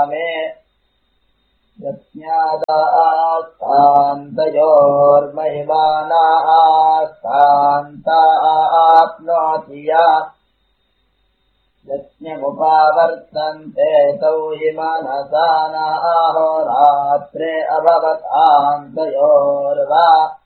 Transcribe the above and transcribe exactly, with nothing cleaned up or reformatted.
मे यज्ञादास्तान्तयोर्महिमानास्तान्ता आप्नोति या यज्ञमुपावर्तन्ते तौ हि मनसा नाहोरात्रे अभवतान्तयोर्वा